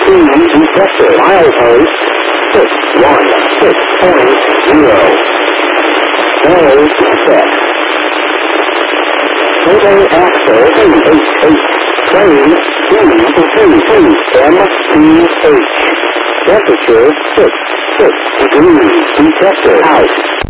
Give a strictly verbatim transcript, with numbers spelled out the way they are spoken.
speed detector. Milepost six one six point zero. Nose set. Total axle eight eight eight. Plane two two two. M P H. Temperature six six degrees. Detector out.